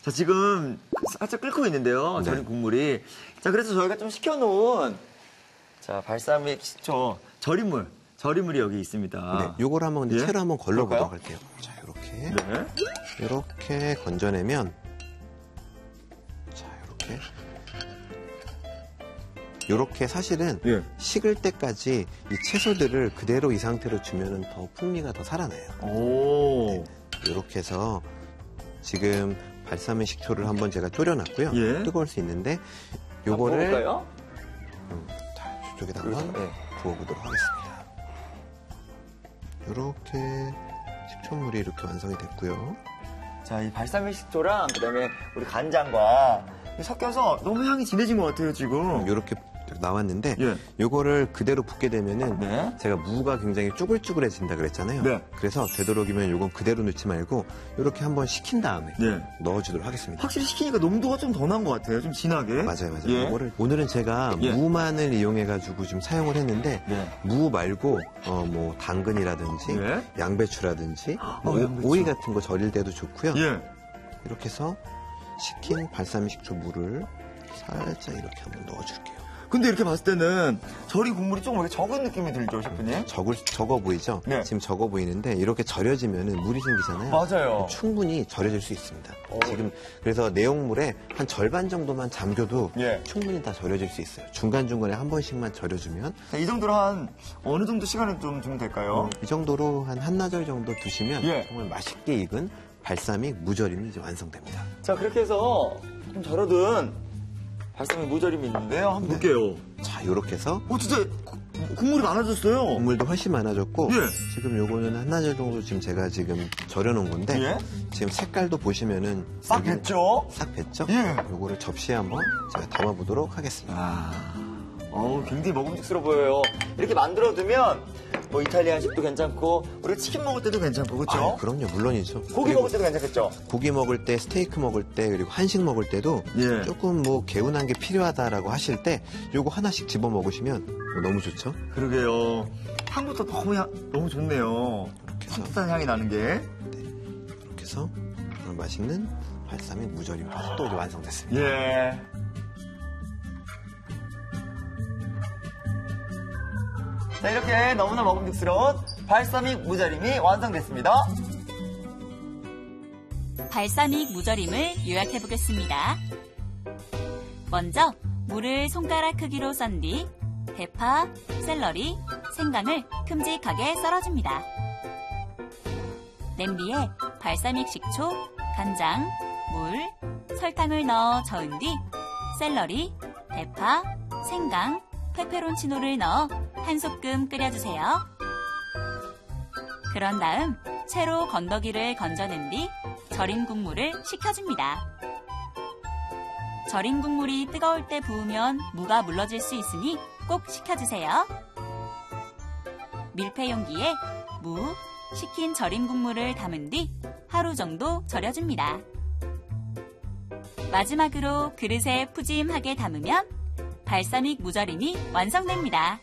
자, 지금 살짝 끓고 있는데요. 네. 절인 국물이. 자, 그래서 저희가 좀 시켜놓은 자, 발사믹 식초, 절임물이 여기 있습니다. 네, 요걸 한번 예? 채로 한번 걸러보도록 그럴까요? 할게요. 자, 이렇게. 네. 이렇게 건져내면 자, 이렇게 사실은 예. 식을 때까지 이 채소들을 그대로 이 상태로 주면은 더 풍미가 더 살아나요. 오. 이렇게 해서 지금 발사믹 식초를 한번 제가 졸여놨고요. 예. 뜨거울 수 있는데 요거를 먹을까요? 자, 이쪽에다 한번 네. 부어보도록 하겠습니다. 이렇게 식초물이 이렇게 완성이 됐고요. 자, 이 발사믹 식초랑 그다음에 우리 간장과 섞여서 너무 향이 진해진 것 같아요, 지금. 이렇게 나왔는데 예. 요거를 그대로 붓게 되면은 네. 제가 무가 굉장히 쭈글쭈글해진다 그랬잖아요. 네. 그래서 되도록이면 요건 그대로 넣지 말고 이렇게 한번 식힌 다음에 네. 넣어주도록 하겠습니다. 확실히 식히니까 농도가 좀 더 난 것 같아요. 좀 진하게. 맞아요. 예. 요거를 오늘은 제가 예. 무만을 이용해가지고 좀 사용을 했는데 네. 무 말고 뭐 당근이라든지 예. 양배추라든지 뭐 양배추. 오이 같은 거 절일 때도 좋고요. 예. 이렇게 해서 식힌 발사믹 식초 물을 살짝 이렇게 한번 넣어줄게요. 근데 이렇게 봤을 때는 절인 국물이 조금 이렇게 적은 느낌이 들죠, 셰프님? 적어 보이죠? 네. 지금 적어 보이는데 이렇게 절여지면은 물이 생기잖아요. 맞아요. 충분히 절여질 수 있습니다. 지금 그래서 내용물에 한 절반 정도만 잠겨도 예. 충분히 다 절여질 수 있어요. 중간중간에 한 번씩만 절여주면 자, 이 정도로 한 어느 정도 시간을 좀 주면 될까요? 이 정도로 한 한나절 정도 두시면 예. 정말 맛있게 익은 발사믹 무절임이 이제 완성됩니다. 자, 그렇게 해서 좀 절여둔 발사믹 무절임이 있는데요. 한번 볼게요. 자, 이렇게 해서 진짜 국물이 많아졌어요. 국물도 훨씬 많아졌고 예. 지금 요거는 한나절 정도 지금 제가 지금 절여놓은 건데 예. 지금 색깔도 보시면은 싹 여기 뱄죠? 싹 뱄죠? 예. 요거를 접시에 한번 제가 담아보도록 하겠습니다. 굉장히 먹음직스러워 보여요. 이렇게 만들어두면 뭐 이탈리안식도 괜찮고 우리 치킨 먹을 때도 괜찮고 그렇죠? 아, 그럼요, 물론이죠. 고기 그리고 먹을 때도 괜찮겠죠? 고기 먹을 때, 스테이크 먹을 때, 그리고 한식 먹을 때도 예. 조금 뭐 개운한 게 필요하다라고 하실 때 요거 하나씩 집어 먹으시면 너무 좋죠? 그러게요. 향부터 너무 좋네요. 이렇게 해서 산뜻한 향이 나는 게. 이렇게 해서 정말 맛있는 발사믹 무절임 또 완성됐습니다. 예. 자, 이렇게 너무나 먹음직스러운 발사믹 무절임이 완성됐습니다. 발사믹 무절임을 요약해 보겠습니다. 먼저 물을 손가락 크기로 썬 뒤 대파, 샐러리, 생강을 큼직하게 썰어줍니다. 냄비에 발사믹 식초, 간장, 물, 설탕을 넣어 저은 뒤 샐러리, 대파, 생강, 페페론치노를 넣어 한 소끔 끓여주세요. 그런 다음 채로 건더기를 건져낸 뒤 절인 국물을 식혀줍니다. 절인 국물이 뜨거울 때 부으면 무가 물러질 수 있으니 꼭 식혀주세요. 밀폐 용기에 무, 식힌 절인 국물을 담은 뒤 하루 정도 절여줍니다. 마지막으로 그릇에 푸짐하게 담으면 발사믹 무절임이 완성됩니다.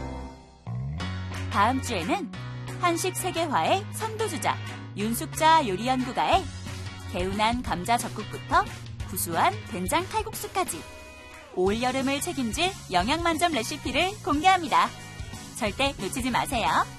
다음 주에는 한식 세계화의 선두주자 윤숙자 요리연구가의 개운한 감자 젓국부터 구수한 된장 칼국수까지 올여름을 책임질 영양만점 레시피를 공개합니다. 절대 놓치지 마세요.